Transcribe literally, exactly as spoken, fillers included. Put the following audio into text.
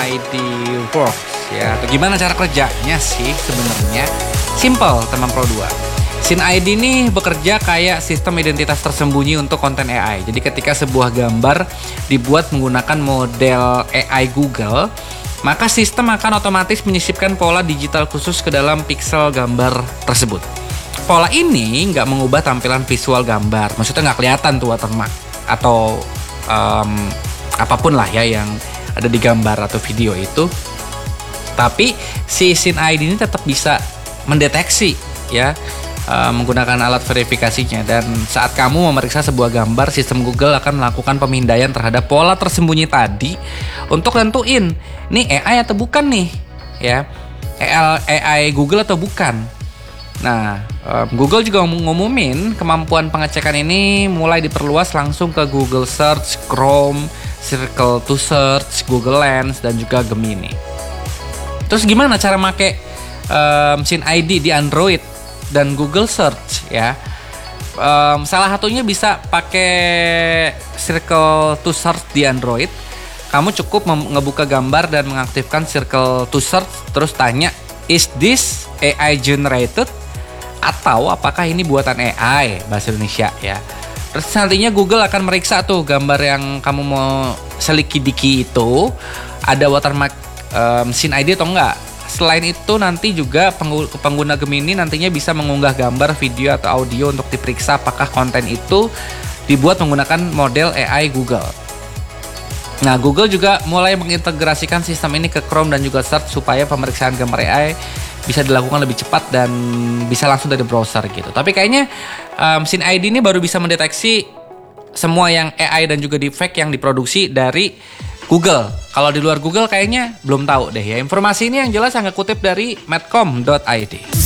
I D works ya, atau gimana cara kerjanya sih sebenarnya? Simple teman Pro dua. Scene I D ini bekerja kayak sistem identitas tersembunyi untuk konten A I. Jadi ketika sebuah gambar dibuat menggunakan model A I Google, maka sistem akan otomatis menyisipkan pola digital khusus ke dalam pixel gambar tersebut. Pola ini nggak mengubah tampilan visual gambar, maksudnya nggak kelihatan tuh watermark atau um, apapun lah ya yang ada di gambar atau video itu, tapi si Scene I D ini tetap bisa mendeteksi ya uh, menggunakan alat verifikasinya, dan saat kamu memeriksa sebuah gambar, sistem Google akan melakukan pemindaian terhadap pola tersembunyi tadi untuk nentuin nih A I atau bukan nih ya, A I Google atau bukan. Nah, um, Google juga ngumumin kemampuan pengecekan ini mulai diperluas langsung ke Google Search, Chrome, Circle to Search, Google Lens, dan juga Gemini. Terus gimana cara make um, Scene I D di Android dan Google Search ya? Um, salah satunya bisa pakai Circle to Search di Android. Kamu cukup mem- ngebuka gambar dan mengaktifkan Circle to Search, terus tanya, is this A I generated? Atau apakah ini buatan A I, bahasa Indonesia ya. Terus nantinya Google akan meriksa tuh gambar yang kamu mau seliki-diki itu ada watermark um, Scene I D atau enggak. Selain itu nanti juga pengguna Gemini nantinya bisa mengunggah gambar, video, atau audio untuk diperiksa apakah konten itu dibuat menggunakan model A I Google. Nah, Google juga mulai mengintegrasikan sistem ini ke Chrome dan juga Search supaya pemeriksaan gambar A I bisa dilakukan lebih cepat dan bisa langsung dari browser gitu. Tapi kayaknya um, Scene I D ini baru bisa mendeteksi semua yang A I dan juga deepfake yang diproduksi dari Google. Kalau di luar Google kayaknya belum tahu deh ya. Informasi ini yang jelas saya kutip dari medcom dot i d.